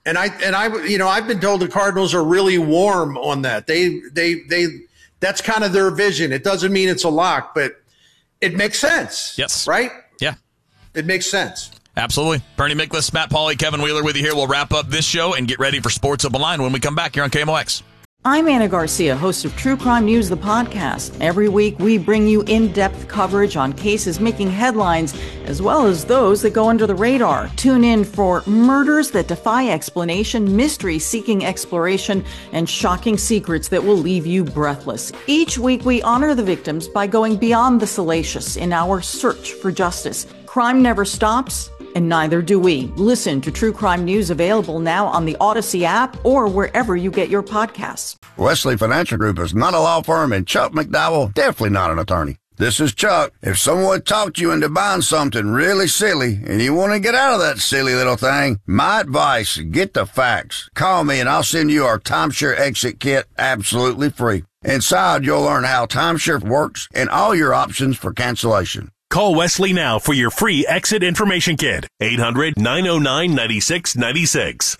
I've been told the Cardinals are really warm on that. That's kind of their vision. It doesn't mean it's a lock, but it makes sense. Yes. Right? Yeah. It makes sense. Absolutely. Bernie Miklasz, Matt Pauley, Kevin Wheeler with you here. We'll wrap up this show and get ready for Sports Open Line when we come back here on KMOX. I'm Anna Garcia, host of True Crime News, the podcast. Every week, we bring you in-depth coverage on cases making headlines, as well as those that go under the radar. Tune in for murders that defy explanation, mysteries seeking exploration, and shocking secrets that will leave you breathless. Each week, we honor the victims by going beyond the salacious in our search for justice. Crime never stops, and neither do we. Listen to True Crime News, available now on the Odyssey app or wherever you get your podcasts. Wesley Financial Group is not a law firm, and Chuck McDowell, definitely not an attorney. This is Chuck. If someone talked you into buying something really silly and you want to get out of that silly little thing, my advice, get the facts. Call me and I'll send you our timeshare exit kit absolutely free. Inside, you'll learn how timeshare works and all your options for cancellation. Call Wesley now for your free exit information kit. 800-909-9696.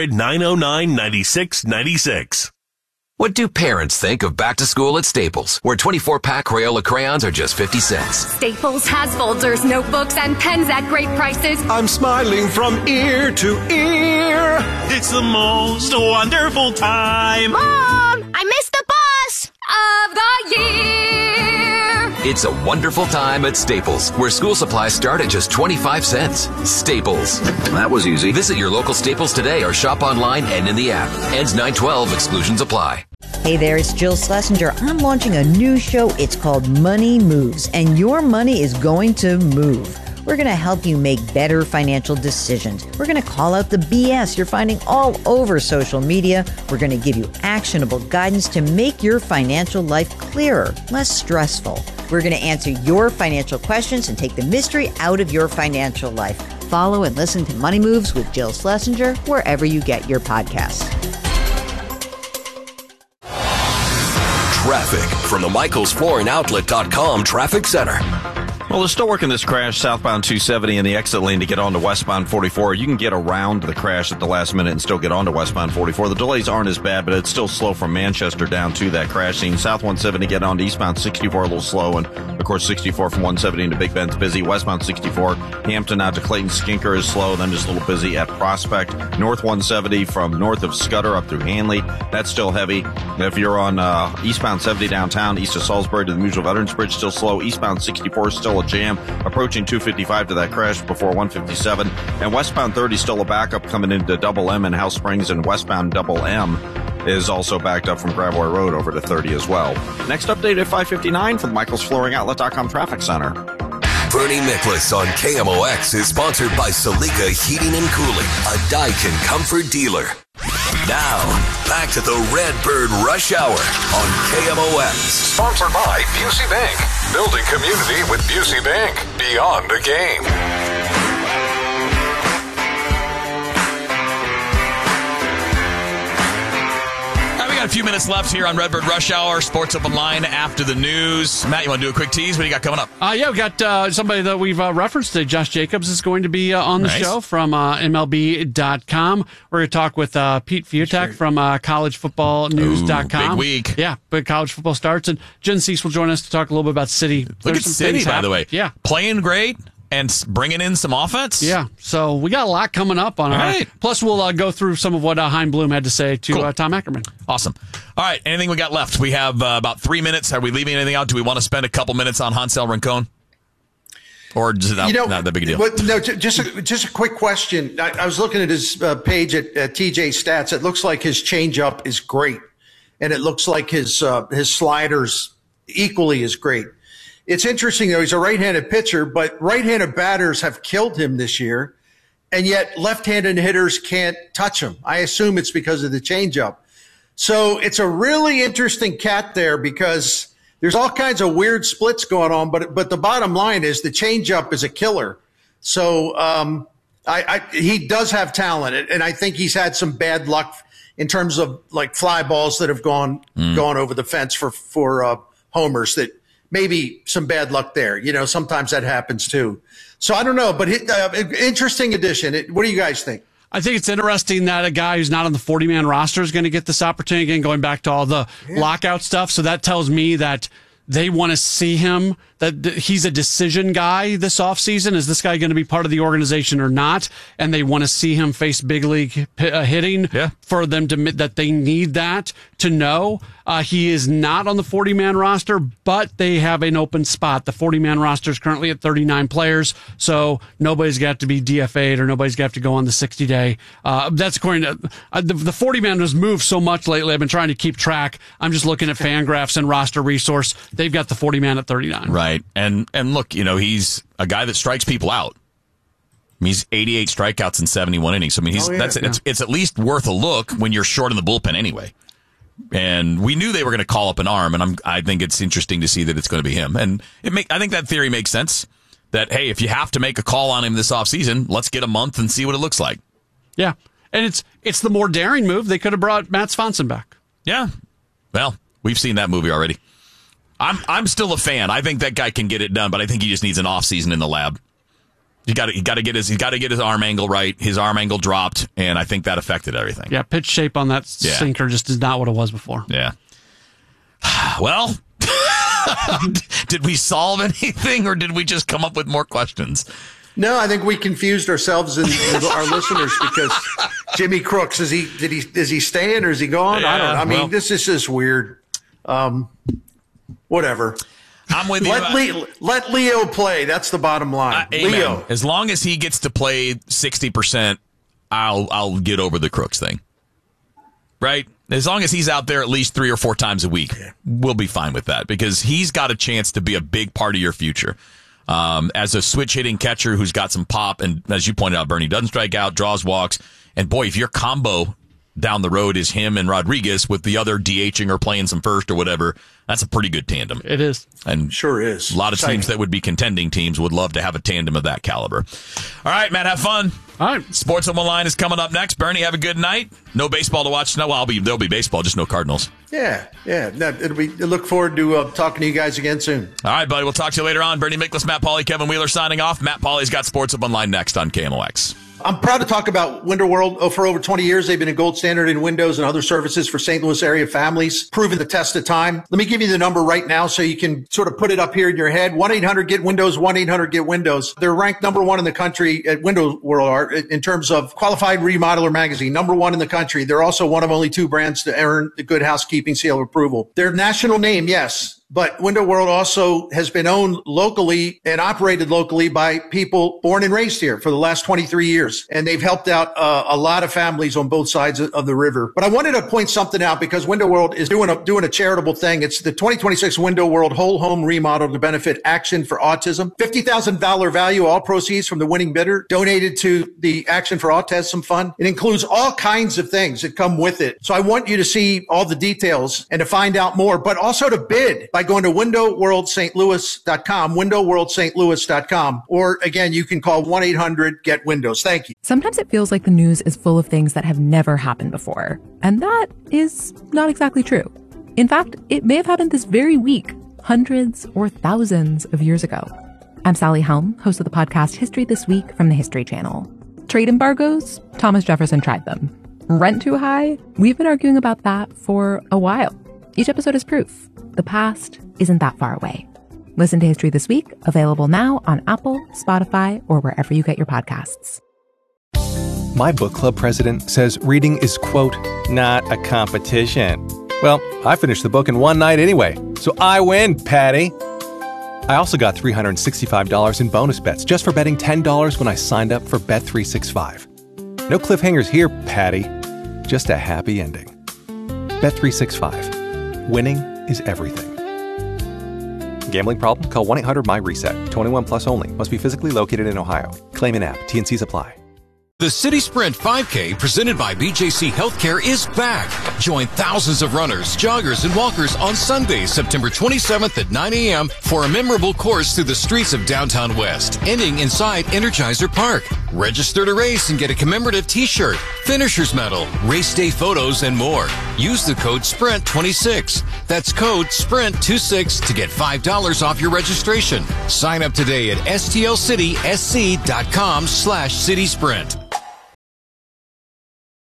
800-909-9696. What do parents think of back to school at Staples, where 24-pack Crayola crayons are just 50 cents? Staples has folders, notebooks, and pens at great prices. I'm smiling from ear to ear. It's the most wonderful time. Mom, I missed the bus of the year. It's a wonderful time at Staples, where school supplies start at just 25 cents. Staples. That was easy. Visit your local Staples today or shop online and in the app. Ends 9/12. Exclusions apply. Hey there, it's Jill Schlesinger. I'm launching a new show. It's called Money Moves, and your money is going to move. We're going to help you make better financial decisions. We're going to call out the BS you're finding all over social media. We're going to give you actionable guidance to make your financial life clearer, less stressful. We're going to answer your financial questions and take the mystery out of your financial life. Follow and listen to Money Moves with Jill Schlesinger wherever you get your podcasts. Traffic from the MichaelsFlooringOutlet.com Traffic Center. Well, they're still working this crash southbound 270 in the exit lane to get onto westbound 44. You can get around the crash at the last minute and still get onto westbound 44. The delays aren't as bad, but it's still slow from Manchester down to that crash scene. South 170 get onto eastbound 64 a little slow, and of course 64 from 170 into Big Bend's busy. Westbound 64, Hampton out to Clayton Skinker is slow, then just a little busy at Prospect. North 170 from north of Scudder up through Hanley, that's still heavy. If you're on eastbound 70 downtown, east of Salisbury to the Mutual Veterans Bridge, still slow. Eastbound 64 is still a jam, approaching 255 to that crash before 157, and westbound 30 still a backup coming into Double M and House Springs, and westbound Double M is also backed up from Gravois Road over to 30 as well. Next update at 5:59 from MichaelsFlooringOutlet.com Traffic Center. Bernie Miklasz on KMOX is sponsored by Salika Heating and Cooling, a Daikin comfort dealer. Now, back to the Redbird Rush Hour on KMOX. Sponsored by Busey Bank. Building community with Busey Bank. Beyond the game. We got a few minutes left here on Redbird Rush Hour. Sports Open Line after the news. Matt, you want to do a quick tease? What do you got coming up? Yeah, we got somebody that we've referenced. Josh Jacobs is going to be on the show from MLB.com. We're going to talk with Pete Fiutak from CollegeFootballNews.com. Big week. Yeah, big college football starts. And Jen Cease will join us to talk a little bit about City. Look at City, by the way. Yeah. Playing great. And bringing in some offense? Yeah, so we got a lot coming up on our... Plus, we'll go through some of what Hein Bloom had to say to Tom Ackerman. Awesome. All right, anything we got left? We have about 3 minutes. Are we leaving anything out? Do we want to spend a couple minutes on Hansel Rincon? Or is it not that big a deal? No, just a quick question. I was looking at his page at TJ Stats. It looks like his changeup is great. And it looks like his sliders equally is great. It's interesting, though, he's a right-handed pitcher, but right-handed batters have killed him this year, and yet left-handed hitters can't touch him. I assume it's because of the changeup. So it's a really interesting cat there because there's all kinds of weird splits going on, but the bottom line is the changeup is a killer. So he does have talent, and I think he's had some bad luck in terms of like fly balls that have gone over the fence for homers that. Maybe some bad luck there. You know, sometimes that happens too. So I don't know, but interesting addition. What do you guys think? I think it's interesting that a guy who's not on the 40-man roster is going to get this opportunity again, going back to all the lockout stuff. So that tells me that they want to see him, that he's a decision guy this offseason. Is this guy going to be part of the organization or not? And they want to see him face big league hitting for them to admit that they need that to know. He is not on the 40-man roster, but they have an open spot. The 40-man roster is currently at 39 players, so nobody's got to be DFA'd or nobody's got to go on the 60-day. That's according to the 40-man has moved so much lately. I've been trying to keep track. I'm just looking at Fangraphs and Roster Resource. They've got the 40-man at 39. Right. And look, he's a guy that strikes people out. I mean, he's 88 strikeouts in 71 innings. I mean, it's at least worth a look when you're short in the bullpen anyway. And we knew they were going to call up an arm, and I think it's interesting to see that it's going to be him. And I think that theory makes sense. That hey, if you have to make a call on him this offseason, let's get a month and see what it looks like. Yeah, and it's the more daring move. They could have brought Matt Swanson back. Yeah, well, we've seen that movie already. I'm still a fan. I think that guy can get it done, but I think he just needs an offseason in the lab. He got to get his arm angle right. His arm angle dropped, and I think that affected everything. Yeah, pitch shape on that sinker just is not what it was before. Yeah. Well, did we solve anything, or did we just come up with more questions? No, I think we confused ourselves and our listeners because Jimmy Crooks is he staying or is he gone? Yeah, I don't know. I mean, this is just weird. Whatever. I'm with you. Let Leo play. That's the bottom line. Leo. As long as he gets to play 60%, I'll get over the Crooks thing. Right? As long as he's out there at least 3 or 4 times a week, we'll be fine with that because he's got a chance to be a big part of your future. As a switch hitting catcher who's got some pop, and as you pointed out, Bernie doesn't strike out, draws walks, and boy, if your combo down the road is him and Rodriguez with the other DHing or playing some first or whatever, that's a pretty good tandem. It is. And sure is. A lot of teams that would be contending teams would love to have a tandem of that caliber. All right, Matt, have fun. All right. Sports on the Line is coming up next. Bernie, have a good night. No baseball to watch. No, there'll be baseball, just no Cardinals. Yeah. Look forward to talking to you guys again soon. All right, buddy. We'll talk to you later on. Bernie Miklasz, Matt Pauley, Kevin Wheeler signing off. Matt Pauley's got Sports Up Online next on KMOX. I'm proud to talk about Window World. For over 20 years, they've been a gold standard in windows and other services for St. Louis area families, proven the test of time. Let me give you the number right now so you can sort of put it up here in your head. 1-800-GET-WINDOWS, 1-800-GET-WINDOWS. They're ranked number 1 in the country at Window World in terms of qualified remodeler magazine, number 1 in the country. They're also one of only 2 brands to earn the Good Housekeeping seal of approval. Their national name, yes. But Window World also has been owned locally and operated locally by people born and raised here for the last 23 years. And they've helped out a lot of families on both sides of the river. But I wanted to point something out because Window World is doing a charitable thing. It's the 2026 Window World Whole Home Remodel to benefit Action for Autism. $50,000 value, all proceeds from the winning bidder donated to the Action for Autism Fund. It includes all kinds of things that come with it. So I want you to see all the details and to find out more, but also to bid by going to windowworldstlouis.com, windowworldstlouis.com, or again, you can call 1-800-GET-WINDOWS. Thank you. Sometimes it feels like the news is full of things that have never happened before, and that is not exactly true. In fact, it may have happened this very week, hundreds or thousands of years ago. I'm Sally Helm, host of the podcast History This Week from the History Channel. Trade embargoes? Thomas Jefferson tried them. Rent too high? We've been arguing about that for a while. Each episode is proof. The past isn't that far away. Listen to History This Week, available now on Apple, Spotify, or wherever you get your podcasts. My book club president says reading is, quote, not a competition. Well, I finished the book in one night anyway, so I win, Patty. I also got $365 in bonus bets just for betting $10 when I signed up for Bet365. No cliffhangers here, Patty. Just a happy ending. Bet365. Winning is everything. Gambling problem? Call 1-800-MY-RESET. 21 plus only. Must be physically located in Ohio. Claim in app. T&Cs apply. The City Sprint 5K presented by BJC Healthcare is back. Join thousands of runners, joggers, and walkers on Sunday, September 27th at 9 a.m. for a memorable course through the streets of downtown West, ending inside Energizer Park. Register to race and get a commemorative t-shirt, finisher's medal, race day photos, and more. Use the code SPRINT26. That's code SPRINT26 to get $5 off your registration. Sign up today at stlcitysc.com/citysprint.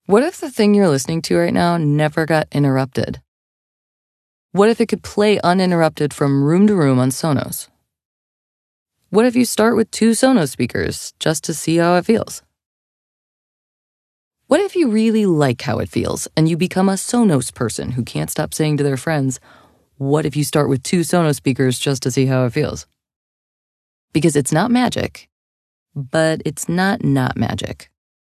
What if the thing you're listening to right now never got interrupted? What if it could play uninterrupted from room to room on Sonos? What if you start with 2 Sonos speakers just to see how it feels? What if you really like how it feels and you become a Sonos person who can't stop saying to their friends, what if you start with 2 Sonos speakers just to see how it feels? Because it's not magic, but it's not magic.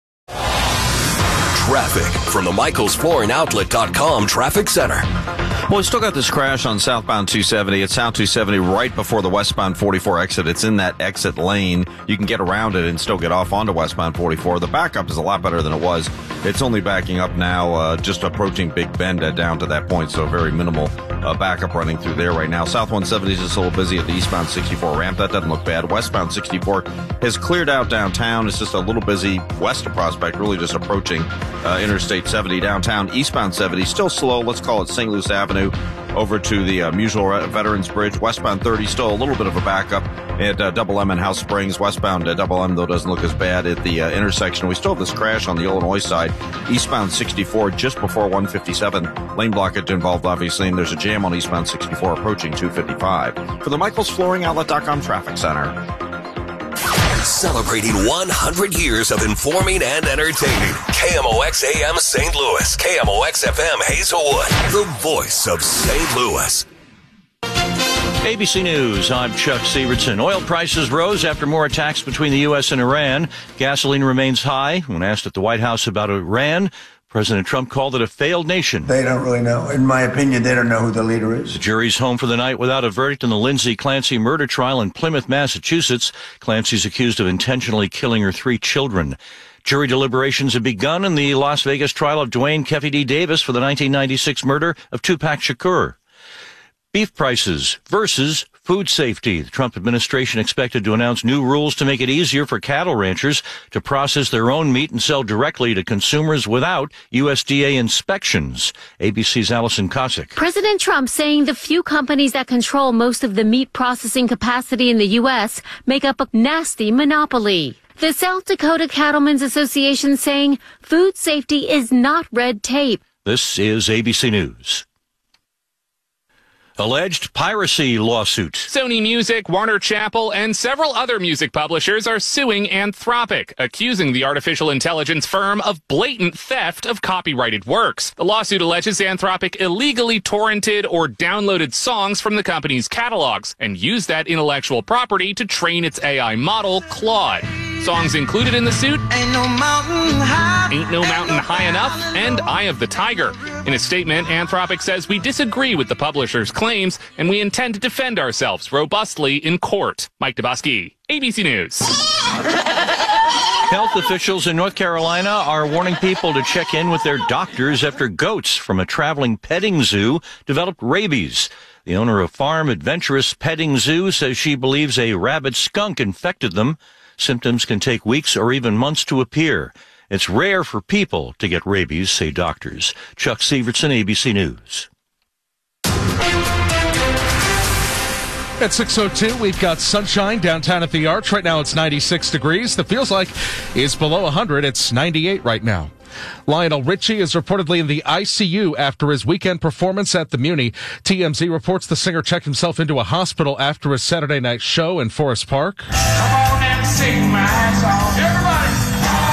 Traffic from the MichaelsFlooringOutlet.com Traffic Center. Well, we still got this crash on southbound 270. It's South 270 right before the westbound 44 exit. It's in that exit lane. You can get around it and still get off onto westbound 44. The backup is a lot better than it was. It's only backing up now, just approaching Big Bend down to that point, so very minimal backup running through there right now. South 170 is just a little busy at the eastbound 64 ramp. That doesn't look bad. Westbound 64 has cleared out downtown. It's just a little busy west of Prospect, really just approaching Interstate 70 downtown. Eastbound 70 still slow. Let's call it St. Louis Avenue over to the Musial Veterans Bridge. Westbound 30 still a little bit of a backup at Double M and House Springs. Westbound Double M, though, doesn't look as bad at the intersection. We still have this crash on the Illinois side. Eastbound 64 just before 157. Lane blockage involved, obviously, and there's a jam on eastbound 64 approaching 255. For the MichaelsFlooringOutlet.com Traffic Center. Celebrating 100 years of informing and entertaining. KMOX AM St. Louis. KMOX FM Hazelwood. The voice of St. Louis. ABC News, I'm Chuck Sievertson. Oil prices rose after more attacks between the U.S. and Iran. Gasoline remains high. When asked at the White House about Iran, President Trump called it a failed nation. They don't really know. In my opinion, they don't know who the leader is. The jury's home for the night without a verdict in the Lindsay Clancy murder trial in Plymouth, Massachusetts. Clancy's accused of intentionally killing her 3 children. Jury deliberations have begun in the Las Vegas trial of Dwayne Keffy D. Davis for the 1996 murder of Tupac Shakur. Beef prices versus food safety. The Trump administration expected to announce new rules to make it easier for cattle ranchers to process their own meat and sell directly to consumers without USDA inspections. ABC's Allison Cossack. President Trump saying the few companies that control most of the meat processing capacity in the U.S. make up a nasty monopoly. The South Dakota Cattlemen's Association saying food safety is not red tape. This is ABC News. Alleged piracy lawsuit. Sony Music, Warner Chappell, and several other music publishers are suing Anthropic, accusing the artificial intelligence firm of blatant theft of copyrighted works. The lawsuit alleges Anthropic illegally torrented or downloaded songs from the company's catalogs and used that intellectual property to train its AI model, Claude. Songs included in the suit: Ain't No Mountain High Enough and Eye of the Tiger. In a statement, Anthropic says, we disagree with the publisher's claims and we intend to defend ourselves robustly in court. Mike Dabowski, ABC News. Health officials in North Carolina are warning people to check in with their doctors after goats from a traveling petting zoo developed rabies. The owner of Farm Adventurous Petting Zoo says she believes a rabid skunk infected them. Symptoms can take weeks or even months to appear. It's rare for people to get rabies, say doctors. Chuck Sievertson, ABC News. At 6:02, we've got sunshine downtown at the Arch. Right now it's 96 degrees. The feels like is below 100. It's 98 right now. Lionel Richie is reportedly in the ICU after his weekend performance at the Muni. TMZ reports the singer checked himself into a hospital after his Saturday night show in Forest Park. Come on and sing my song. Everybody!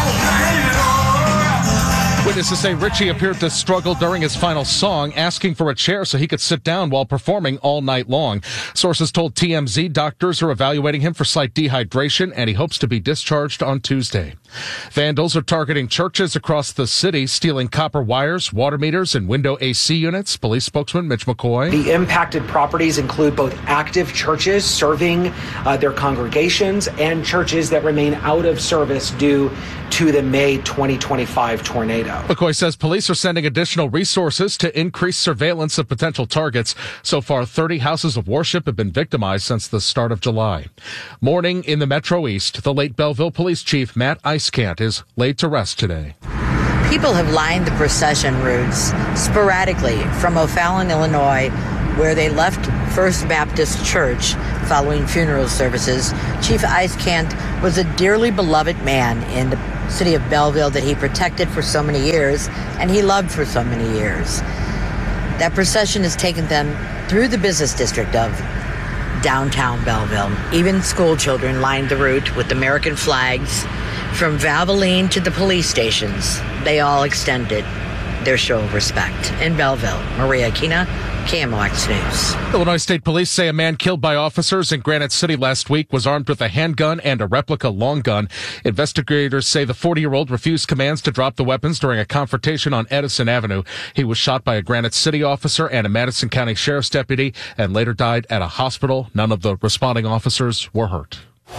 Witnesses say Richie appeared to struggle during his final song, asking for a chair so he could sit down while performing all night long. Sources told TMZ doctors are evaluating him for slight dehydration, and he hopes to be discharged on Tuesday. Vandals are targeting churches across the city, stealing copper wires, water meters, and window AC units. Police spokesman Mitch McCoy. The impacted properties include both active churches serving their congregations and churches that remain out of service due to the May 2025 tornado. McCoy says police are sending additional resources to increase surveillance of potential targets. So far, 30 houses of worship have been victimized since the start of July. Mourning in the Metro East, the late Belleville Police Chief Matt Eiskant is laid to rest today. People have lined the procession routes sporadically from O'Fallon, Illinois, where they left First Baptist Church following funeral services. Chief Eiskant was a dearly beloved man in the city of Belleville that he protected for so many years and he loved for so many years. That procession has taken them through the business district of downtown Belleville. Even school children lined the route with American flags. From Valvoline to the police stations, they all extended their show of respect. In Belleville, Maria Aquina, KMOX News. Illinois State Police say a man killed by officers in Granite City last week was armed with a handgun and a replica long gun. Investigators say the 40-year-old refused commands to drop the weapons during a confrontation on Edison Avenue. He was shot by a Granite City officer and a Madison County Sheriff's deputy and later died at a hospital. None of the responding officers were hurt.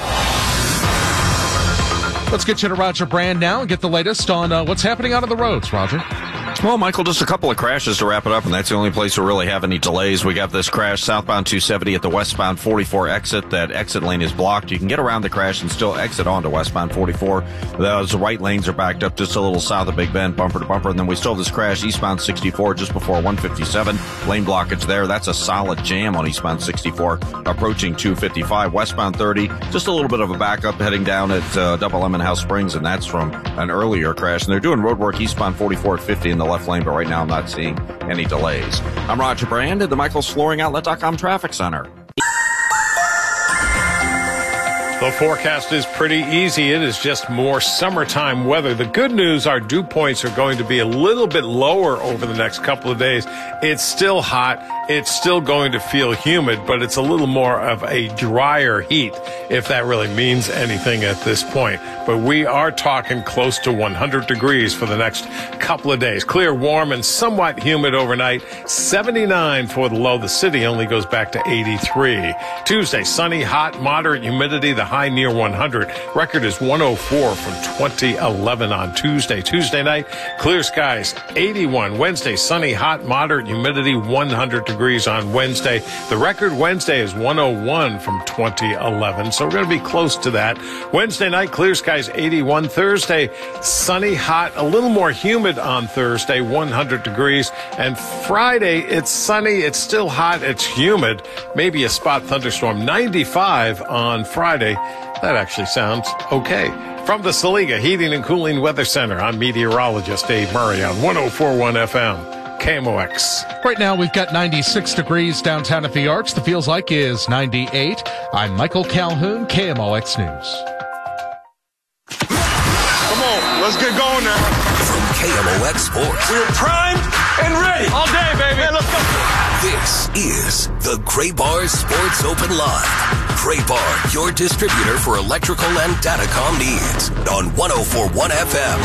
Let's get you to Roger Brand now and get the latest on what's happening out on the roads, Roger. Well, Michael, just a couple of crashes to wrap it up, and that's the only place we really have any delays. We got this crash southbound 270 at the westbound 44 exit. That exit lane is blocked. You can get around the crash and still exit onto westbound 44. Those right lanes are backed up just a little south of Big Bend, bumper to bumper. And then we still have this crash eastbound 64 just before 157. Lane blockage there. That's a solid jam on eastbound 64 approaching 255. Westbound 30, just a little bit of a backup heading down at Double Lemon House Springs, and that's from an earlier crash. And they're doing road work eastbound 44 at 50 in the left lane, but right now I'm not seeing any delays. I'm Roger Brand at the Michael's Flooring Outlet.com Traffic Center. The forecast is pretty easy. It is just more summertime weather. The good news, our dew points are going to be a little bit lower over the next couple of days. It's still hot. It's still going to feel humid, but it's a little more of a drier heat, if that really means anything at this point. But we are talking close to 100 degrees for the next couple of days. Clear, warm, and somewhat humid overnight. 79 for the low. The city only goes back to 83. Tuesday, sunny, hot, moderate humidity. The high near 100. Record is 104 from 2011 on Tuesday. Tuesday night, clear skies, 81. Wednesday, sunny, hot, moderate humidity, 100 degrees on Wednesday. The record Wednesday is 101 from 2011, so we're going to be close to that. Wednesday night, clear skies, 81. Thursday, sunny, hot, a little more humid on Thursday, 100 degrees. And Friday, it's sunny, it's still hot, it's humid, maybe a spot thunderstorm, 95 on Friday. That actually sounds okay. From the Saliga Heating and Cooling Weather Center, I'm meteorologist Dave Murray on 104.1 FM, KMOX. Right now, we've got 96 degrees downtown at the Arch. The feels like is 98. I'm Michael Calhoun, KMOX News. Come on, let's get going now. From KMOX Sports. We're primed and ready. All day, baby. Man, let's go. This is the Gray Bar Sports Open Live. Gray Bar, your distributor for electrical and datacom needs. On 104.1 FM,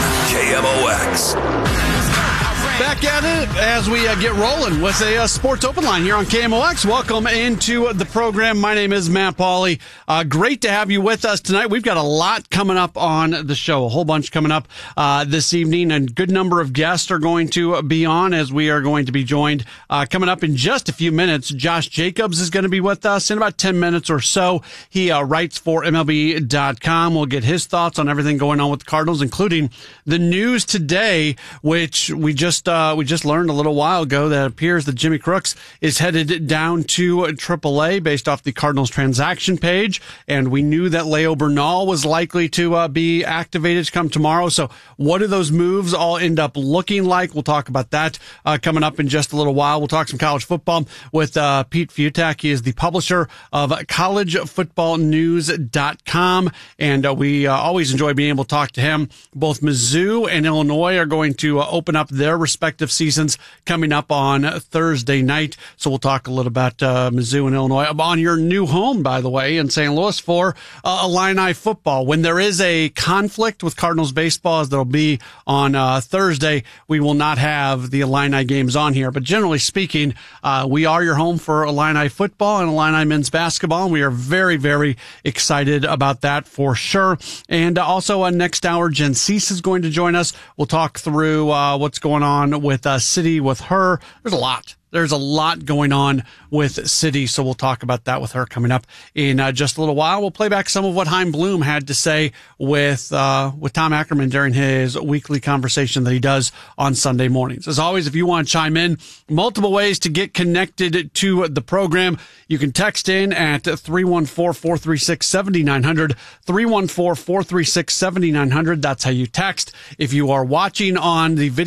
KMOX. Back at it as we get rolling with a Sports Open Line here on KMOX. Welcome into the program. My name is Matt Pauley. Great to have you with us tonight. We've got a lot coming up on the show, a whole bunch coming up this evening, and a good number of guests are going to be on as we are going to be joined coming up in just a few minutes. Josh Jacobs is going to be with us in about 10 minutes or so. He writes for MLB.com. We'll get his thoughts on everything going on with the Cardinals, including the news today, which we just learned a little while ago that it appears that Jimmy Crooks is headed down to AAA based off the Cardinals transaction page. And we knew that Leo Bernal was likely to be activated to come tomorrow. So what do those moves all end up looking like? We'll talk about that coming up in just a little while. We'll talk some college football with Pete Fiutak. He is the publisher of collegefootballnews.com. And we always enjoy being able to talk to him. Both Mizzou and Illinois are going to open up their respective seasons coming up on Thursday night. So we'll talk a little about Mizzou and Illinois on your new home, by the way, in St. Louis for Illini football. When there is a conflict with Cardinals baseball, as there'll be on Thursday, we will not have the Illini games on here. But generally speaking, we are your home for Illini football and Illini men's basketball. And we are very, very excited about that for sure. And also next hour, Jen Cease is going to join us. We'll talk through what's going on with City with her. There's a lot There's a lot going on with City, so we'll talk about that with her coming up in just a little while. We'll play back some of what Chaim Bloom had to say with Tom Ackerman during his weekly conversation that he does on Sunday mornings. As always, if you want to chime in, multiple ways to get connected to the program. You can text in at 314-436-7900, 314-436-7900. That's how you text. If you are watching on the video